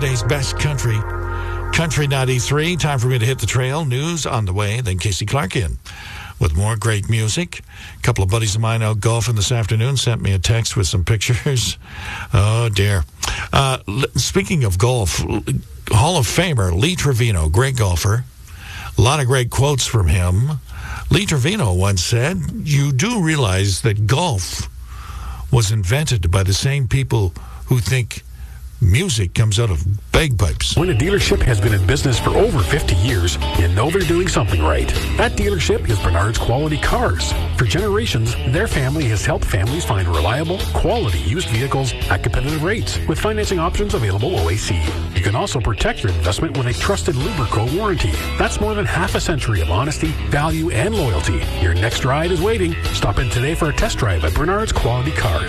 Today's best country 93. Time for me to hit the trail. News on the way. Then Casey Clark in with more great music. A couple of buddies of mine out golfing this afternoon sent me a text with some pictures. Oh, dear. Speaking of golf, Hall of Famer Lee Trevino, great golfer. A lot of great quotes from him. Lee Trevino once said, "You do realize that golf was invented by the same people who think music comes out of bagpipes." When a dealership has been in business for over 50 years, you know they're doing something right. That dealership is Bernard's Quality Cars. For generations, their family has helped families find reliable, quality used vehicles at competitive rates with financing options available OAC. You can also protect your investment with a trusted Lubrico warranty. That's more than half a century of honesty, value, and loyalty. Your next ride is waiting. Stop in today for a test drive at Bernard's Quality Cars.